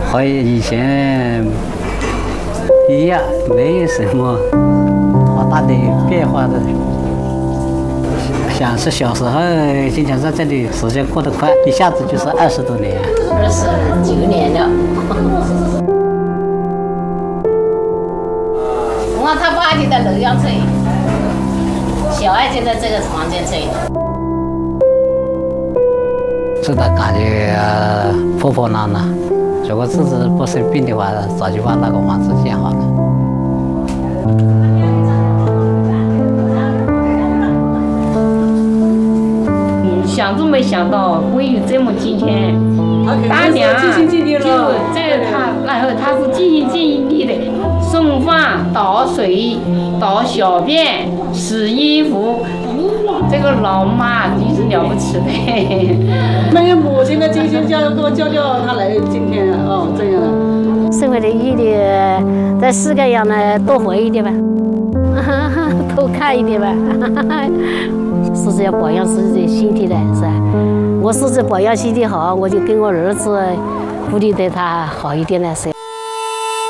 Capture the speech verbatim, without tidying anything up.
和以前一样，没有什么多大的变化的。想是小时候经常在这里，时间过得快，一下子就是二十多年。 二十九年了。我他爸就在楼阳村，小爱就在这个房间睡。 真的感觉破破烂烂，如果自己不生病的话，早就把那个房子建好了。 想都没想到会有这么今天，大娘就这他，然后他是尽心尽力的送饭、倒水、倒小便、洗衣服，这个老妈真是了不起的。 没有母亲的精心教育，教教他来今天哦这样的。 生活的意义在世界上呢多活一点吧，多看一点吧。自己要保养自己的身体的是吧？我自己保养身体好，我就跟我儿子鼓励对他好一点的是。